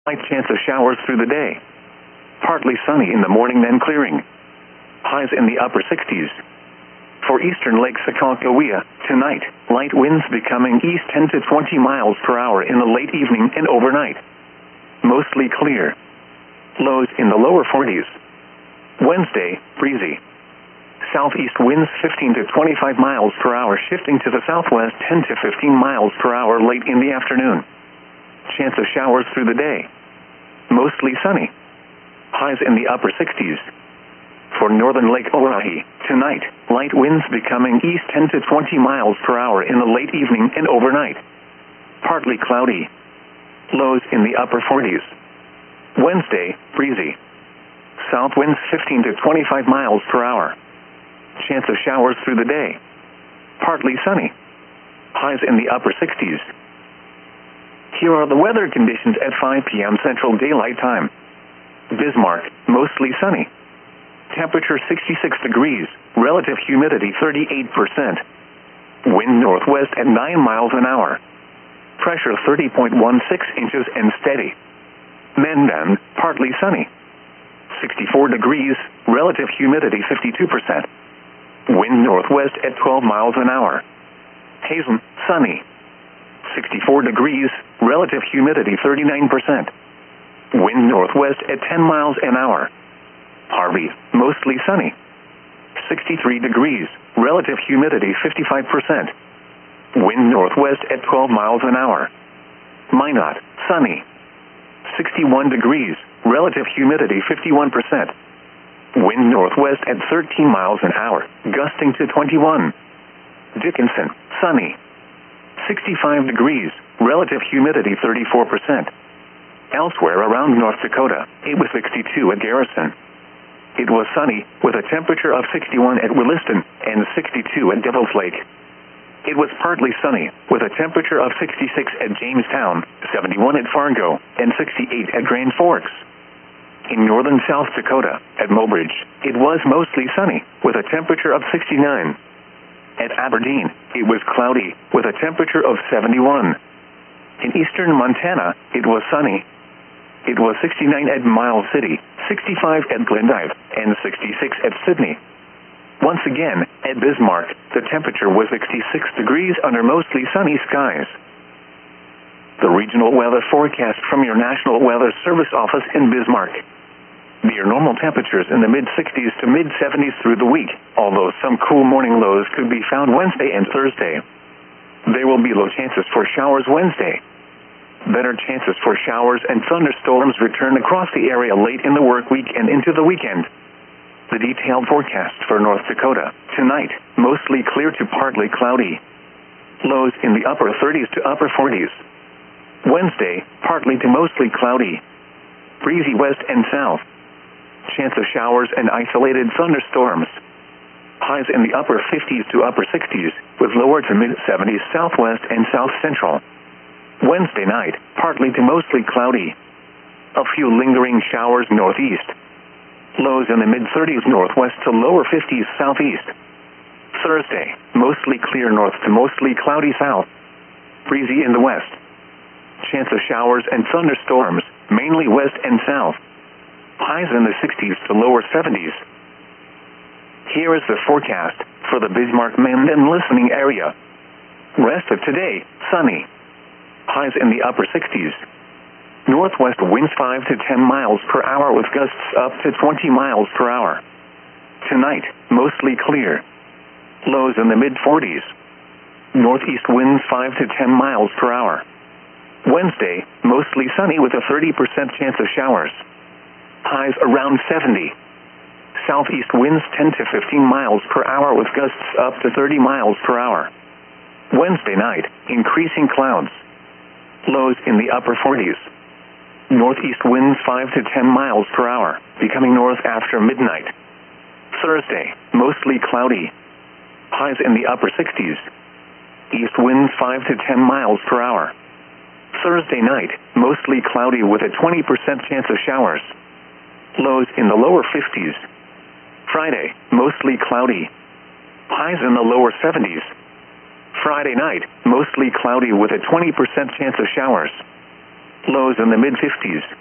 Slight chance of showers through the day. Partly sunny in the morning, then clearing. Highs in the upper 60s. For eastern Lake Sacagawea, tonight, light winds becoming east 10 to 20 miles per hour in the late evening and overnight. Mostly clear. Lows in the lower 40s. Wednesday, breezy. Southeast winds 15 to 25 miles per hour, shifting to the southwest 10 to 15 miles per hour late in the afternoon. Chance of showers through the day. Mostly sunny. Highs in the upper 60s. For northern Lake Oahe, tonight, light winds becoming east 10 to 20 miles per hour in the late evening and overnight. Partly cloudy. Lows in the upper 40s. Wednesday, breezy. South winds 15 to 25 miles per hour. Chance of showers through the day. Partly sunny. Highs in the upper 60s. Here are the weather conditions at 5 p.m. Central Daylight Time. Bismarck, mostly sunny. Temperature 66 degrees, relative humidity 38%. Wind northwest at 9 miles an hour. Pressure 30.16 inches and steady. Mandan, partly sunny. 64 degrees, relative humidity 52%. Wind northwest at 12 miles an hour. Hazen, sunny. 64 degrees, relative humidity 39%. Wind northwest at 10 miles an hour. Harvey, mostly sunny. 63 degrees, relative humidity 55%. Wind northwest at 12 miles an hour. Minot, sunny. 61 degrees, relative humidity 51%. Wind northwest at 13 miles an hour, gusting to 21. Dickinson, sunny. 65 degrees, relative humidity 34%. Elsewhere around North Dakota, it was 62 at Garrison. It was sunny, with a temperature of 61 at Williston and 62 at Devil's Lake. It was partly sunny, with a temperature of 66 at Jamestown, 71 at Fargo, and 68 at Grand Forks. In northern South Dakota, at Mobridge, it was mostly sunny, with a temperature of 69. At Aberdeen, it was cloudy, with a temperature of 71. In eastern Montana, it was sunny. It was 69 at Miles City, 65 at Glendive, and 66 at Sydney. Once again, at Bismarck, the temperature was 66 degrees under mostly sunny skies. The regional weather forecast from your National Weather Service office in Bismarck. Near normal temperatures in the mid-60s to mid-70s through the week, although some cool morning lows could be found Wednesday and Thursday. There will be low chances for showers Wednesday. Better chances for showers and thunderstorms return across the area late in the work week and into the weekend. The detailed forecast for North Dakota. Tonight, mostly clear to partly cloudy. Lows in the upper 30s to upper 40s. Wednesday, partly to mostly cloudy. Breezy west and south. Chance of showers and isolated thunderstorms. Highs in the upper 50s to upper 60s, with lower to mid-70s southwest and south central. Wednesday night, partly to mostly cloudy. A few lingering showers northeast. Lows in the mid-30s northwest to lower 50s southeast. Thursday, mostly clear north to mostly cloudy south. Breezy in the west. Chance of showers and thunderstorms, mainly west and south. Highs in the 60s to lower 70s. Here is the forecast for the Bismarck-Mandan listening area. Rest of today, sunny. Highs in the upper 60s. Northwest winds 5 to 10 miles per hour with gusts up to 20 miles per hour. Tonight, mostly clear. Lows in the mid-40s. Northeast winds 5 to 10 miles per hour. Wednesday, mostly sunny with a 30% chance of showers. Highs around 70. Southeast winds 10 to 15 miles per hour with gusts up to 30 miles per hour. Wednesday night, increasing clouds. Lows in the upper 40s. Northeast winds 5 to 10 miles per hour, becoming north after midnight. Thursday, mostly cloudy. Highs in the upper 60s. East winds 5 to 10 miles per hour. Thursday night, mostly cloudy with a 20% chance of showers. Lows in the lower 50s. Friday, mostly cloudy. Highs in the lower 70s. Friday night, mostly cloudy with a 20% chance of showers. Lows in the mid-50s.